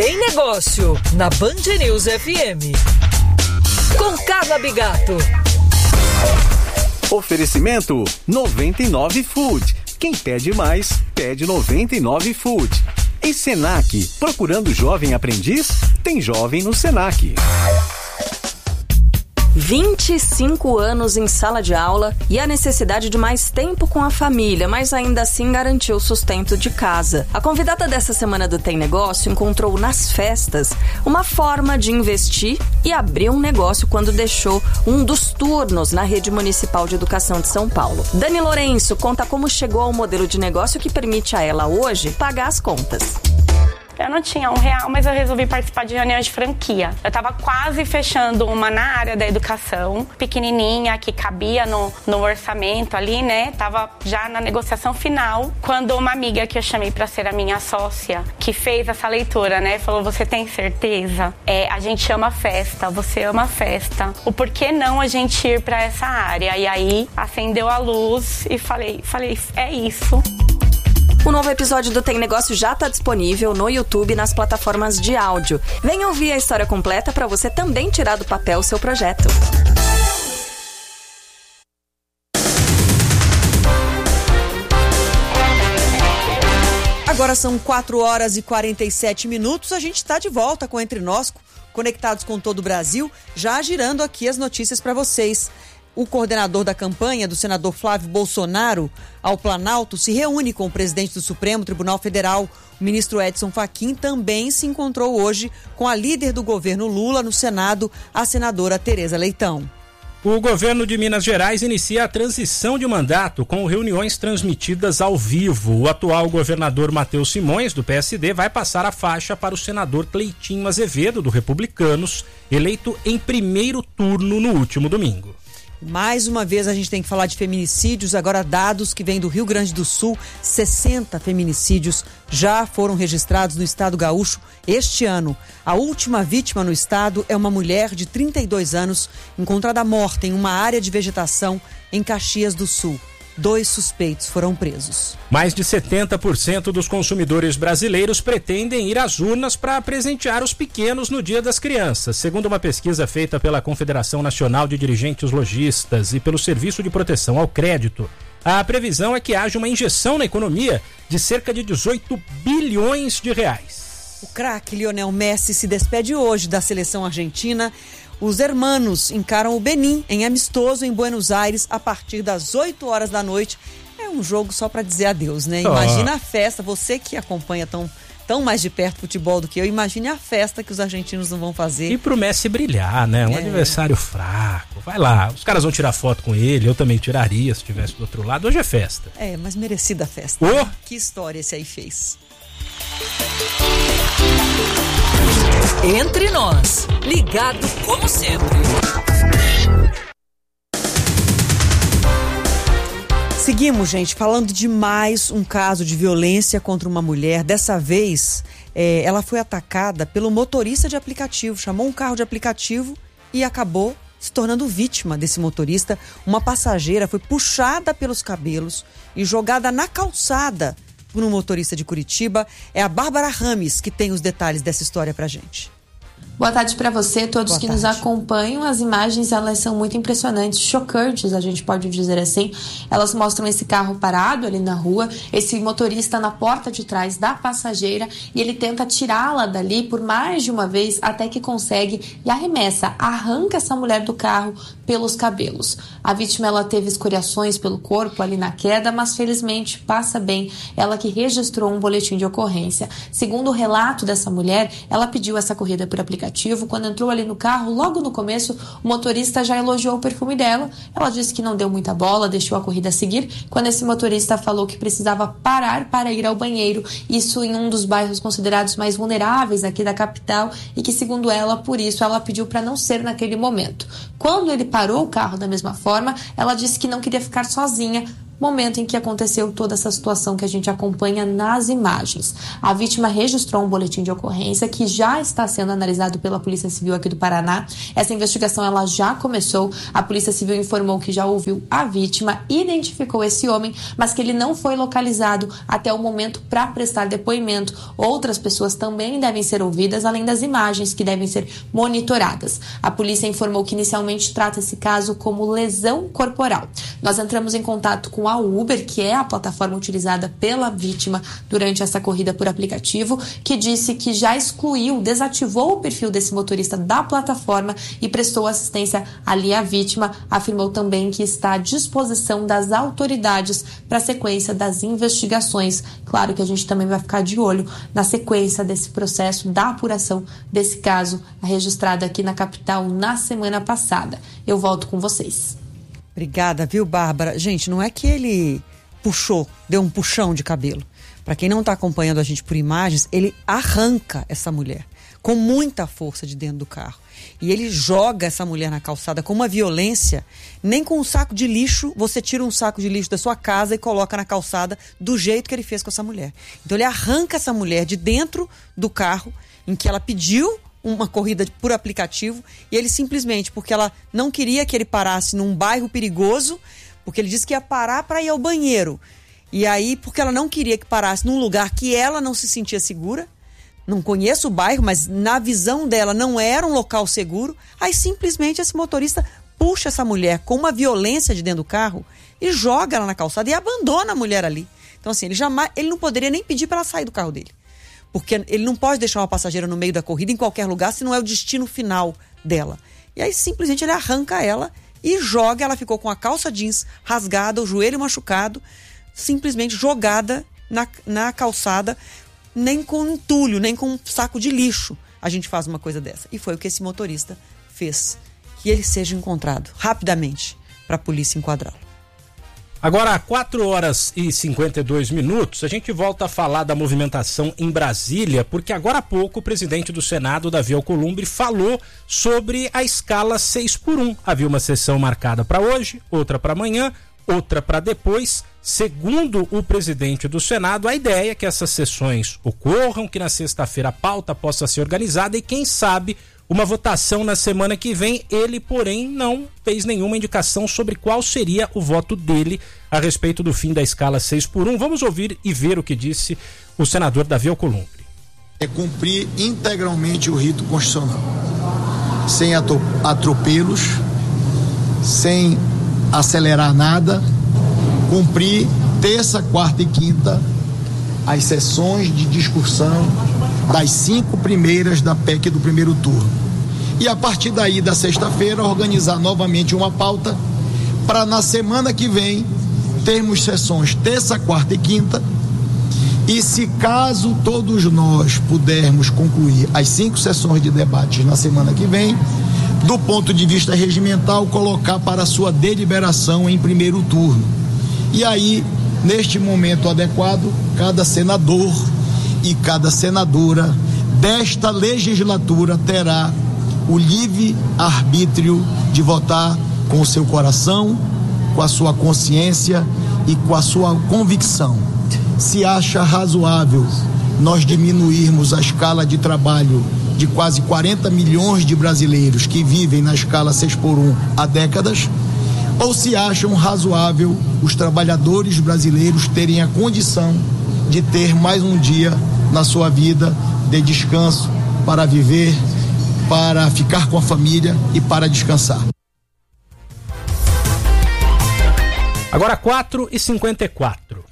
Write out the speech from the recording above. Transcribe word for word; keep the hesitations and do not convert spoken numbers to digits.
Tem Negócio, na Band News F M. Com Carla Bigato. Oferecimento noventa e nove Food. Quem pede mais, pede noventa e nove Food. E Senac, procurando jovem aprendiz? Tem jovem no Senac. vinte e cinco anos em sala de aula e a necessidade de mais tempo com a família, mas ainda assim garantiu o sustento de casa. A convidada dessa semana do Tem Negócio encontrou nas festas uma forma de investir e abrir um negócio quando deixou um dos turnos na Rede Municipal de Educação de São Paulo. Dani Lourenço conta como chegou ao modelo de negócio que permite a ela hoje pagar as contas. Eu não tinha um real, mas eu resolvi participar de reuniões de franquia. Eu estava quase fechando uma na área da educação, pequenininha, que cabia no, no orçamento ali, né? Tava já na negociação final, quando uma amiga que eu chamei para ser a minha sócia, que fez essa leitura, né? Falou, você tem certeza? É, a gente ama festa, você ama festa. O porquê não a gente ir para essa área? E aí, acendeu a luz e falei, falei, é isso. O novo episódio do Tem Negócio já está disponível no YouTube e nas plataformas de áudio. Venha ouvir a história completa para você também tirar do papel o seu projeto. Agora são quatro horas e quarenta e sete minutos. A gente está de volta com Entre Nós, conectados com todo o Brasil, já girando aqui as notícias para vocês. O coordenador da campanha do senador Flávio Bolsonaro ao Planalto se reúne com o presidente do Supremo Tribunal Federal. O ministro Edson Fachin também se encontrou hoje com a líder do governo Lula no Senado, a senadora Tereza Leitão. O governo de Minas Gerais inicia a transição de mandato com reuniões transmitidas ao vivo. O atual governador Matheus Simões, do P S D, vai passar a faixa para o senador Cleitinho Azevedo, do Republicanos, eleito em primeiro turno no último domingo. Mais uma vez a gente tem que falar de feminicídios, agora dados que vêm do Rio Grande do Sul, sessenta feminicídios já foram registrados no estado gaúcho este ano. A última vítima no estado é uma mulher de trinta e dois anos, encontrada morta em uma área de vegetação em Caxias do Sul. Dois suspeitos foram presos. Mais de setenta por cento dos consumidores brasileiros pretendem ir às urnas para presentear os pequenos no Dia das Crianças. Segundo uma pesquisa feita pela Confederação Nacional de Dirigentes Lojistas e pelo Serviço de Proteção ao Crédito, a previsão é que haja uma injeção na economia de cerca de dezoito bilhões de reais. O craque Lionel Messi se despede hoje da seleção argentina. Os hermanos encaram o Benin em amistoso em Buenos Aires a partir das oito horas da noite. É um jogo só para dizer adeus, né? Imagina oh. a festa, você que acompanha tão, tão mais de perto futebol do que eu, imagine a festa que os argentinos não vão fazer. E pro Messi brilhar, né? Um é. adversário fraco. Vai lá, os caras vão tirar foto com ele, eu também tiraria se estivesse do outro lado. Hoje é festa. É, mas merecida a festa. Oh. Que história esse aí fez. Entre Nós, ligado como sempre. Seguimos, gente, falando de mais um caso de violência contra uma mulher. Dessa vez, é, ela foi atacada pelo motorista de aplicativo. Chamou um carro de aplicativo e acabou se tornando vítima desse motorista. Uma passageira foi puxada pelos cabelos e jogada na calçada por um motorista de Curitiba. É a Bárbara Rames que tem os detalhes dessa história pra gente. Boa tarde para você, todos Boa que tarde. nos acompanham. As imagens, elas são muito impressionantes, chocantes, a gente pode dizer assim. Elas mostram esse carro parado ali na rua, esse motorista na porta de trás da passageira, e ele tenta tirá-la dali por mais de uma vez até que consegue e arremessa, arranca essa mulher do carro pelos cabelos. A vítima, ela teve escoriações pelo corpo ali na queda, mas felizmente passa bem. Ela que registrou um boletim de ocorrência. Segundo o relato dessa mulher, ela pediu essa corrida por aplicativo. Quando entrou ali no carro, logo no começo, o motorista já elogiou o perfume dela. Ela disse que não deu muita bola, deixou a corrida seguir. Quando esse motorista falou que precisava parar para ir ao banheiro, isso em um dos bairros considerados mais vulneráveis aqui da capital, e que, segundo ela, por isso ela pediu para não ser naquele momento. Quando ele parou o carro da mesma forma, ela disse que não queria ficar sozinha, momento em que aconteceu toda essa situação que a gente acompanha nas imagens. A vítima registrou um boletim de ocorrência que já está sendo analisado pela Polícia Civil aqui do Paraná. Essa investigação ela já começou. A Polícia Civil informou que já ouviu a vítima, identificou esse homem, mas que ele não foi localizado até o momento para prestar depoimento. Outras pessoas também devem ser ouvidas, além das imagens que devem ser monitoradas. A polícia informou que inicialmente trata esse caso como lesão corporal. Nós entramos em contato com a Uber, que é a plataforma utilizada pela vítima durante essa corrida por aplicativo, que disse que já excluiu, desativou o perfil desse motorista da plataforma e prestou assistência ali à vítima. Afirmou também que está à disposição das autoridades para a sequência das investigações. Claro que a gente também vai ficar de olho na sequência desse processo, da apuração desse caso registrado aqui na capital na semana passada. Eu volto com vocês. Obrigada, viu, Bárbara? Gente, não é que ele puxou, deu um puxão de cabelo. Para quem não está acompanhando a gente por imagens, ele arranca essa mulher com muita força de dentro do carro. E ele joga essa mulher na calçada com uma violência. Nem com um saco de lixo você tira um saco de lixo da sua casa e coloca na calçada do jeito que ele fez com essa mulher. Então ele arranca essa mulher de dentro do carro em que ela pediu uma corrida por aplicativo, e ele simplesmente, porque ela não queria que ele parasse num bairro perigoso, porque ele disse que ia parar para ir ao banheiro, e aí porque ela não queria que parasse num lugar que ela não se sentia segura, não conheço o bairro, mas na visão dela não era um local seguro, aí simplesmente esse motorista puxa essa mulher com uma violência de dentro do carro e joga ela na calçada e abandona a mulher ali. Então assim, ele jamais, ele não poderia nem pedir para ela sair do carro dele. Porque ele não pode deixar uma passageira no meio da corrida em qualquer lugar se não é o destino final dela. E aí simplesmente ele arranca ela e joga. Ela ficou com a calça jeans rasgada, o joelho machucado, simplesmente jogada na, na calçada, nem com entulho, nem com um saco de lixo a gente faz uma coisa dessa. E foi o que esse motorista fez. Que ele seja encontrado rapidamente para a polícia enquadrá-lo. Agora, quatro horas e cinquenta e dois minutos, a gente volta a falar da movimentação em Brasília, porque agora há pouco o presidente do Senado, Davi Alcolumbre, falou sobre a escala seis por um. Havia uma sessão marcada para hoje, outra para amanhã, outra para depois. Segundo o presidente do Senado, a ideia é que essas sessões ocorram, que na sexta-feira a pauta possa ser organizada e, quem sabe, uma votação na semana que vem. Ele, porém, não fez nenhuma indicação sobre qual seria o voto dele a respeito do fim da escala seis por um. Vamos ouvir e ver o que disse o senador Davi Alcolumbre. É cumprir integralmente o rito constitucional, sem atropelos, sem acelerar nada, cumprir terça, quarta e quinta as sessões de discussão das cinco primeiras da P E C do primeiro turno. E a partir daí, da sexta-feira, organizar novamente uma pauta para na semana que vem termos sessões terça, quarta e quinta. E se caso todos nós pudermos concluir as cinco sessões de debate na semana que vem, do ponto de vista regimental, colocar para sua deliberação em primeiro turno. E aí, neste momento adequado, cada senador e cada senadora desta legislatura terá o livre arbítrio de votar com o seu coração, com a sua consciência e com a sua convicção. Se acha razoável nós diminuirmos a escala de trabalho de quase quarenta milhões de brasileiros que vivem na escala seis por um há décadas, ou se acham razoável os trabalhadores brasileiros terem a condição de ter mais um dia na sua vida de descanso para viver, para ficar com a família e para descansar. Agora quatro e cinquenta e quatro.